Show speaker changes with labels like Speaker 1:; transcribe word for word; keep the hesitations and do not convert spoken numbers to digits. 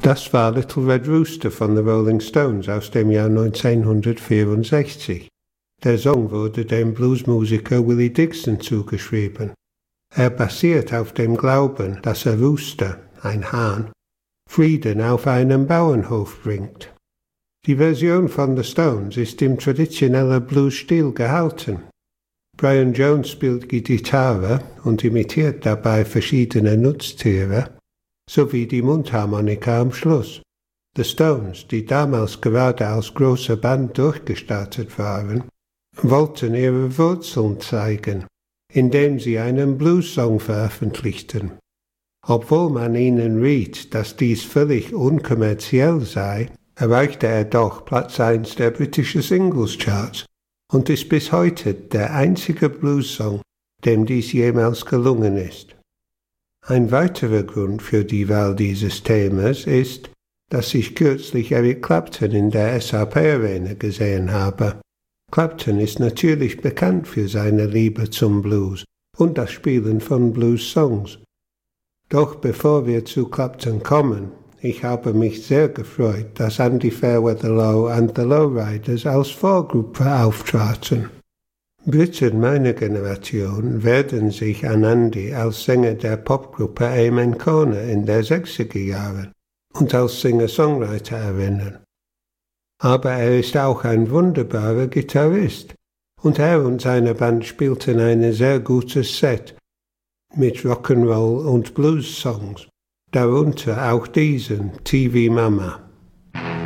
Speaker 1: Das war Little Red Rooster von The Rolling Stones aus dem Jahr neunzehnhundertvierundsechzig. Der Song wurde dem Bluesmusiker Willie Dixon zugeschrieben. Er basiert auf dem Glauben, dass ein Rooster, ein Hahn, Frieden auf einem Bauernhof bringt. Die Version von The Stones ist im traditionellen Blues-Stil gehalten. Brian Jones spielt Gitarre und imitiert dabei verschiedene Nutztiere, sowie die Mundharmonika am Schluss. The Stones, die damals gerade als große Band durchgestartet waren, wollten ihre Wurzeln zeigen, indem sie einen Blues-Song veröffentlichten. Obwohl man ihnen riet, dass dies völlig unkommerziell sei, erreichte er doch Platz eins der britischen Singles-Charts und ist bis heute der einzige Blues-Song, dem dies jemals gelungen ist. Ein weiterer Grund für die Wahl dieses Themas ist, dass ich kürzlich Eric Clapton in der S A P Arena gesehen habe. Clapton ist natürlich bekannt für seine Liebe zum Blues und das Spielen von Blues-Songs. Doch bevor wir zu Clapton kommen, ich habe mich sehr gefreut, dass Andy Fairweather Low and the Lowriders als Vorgruppe auftraten. Briten meiner Generation werden sich an Andy als Sänger der Popgruppe Amen Corner in der sechziger Jahren und als Singer-Songwriter erinnern. Aber er ist auch ein wunderbarer Gitarrist und er und seine Band spielten ein sehr gutes Set mit Rock'n'Roll und Blues-Songs, darunter auch diesen T V Mama.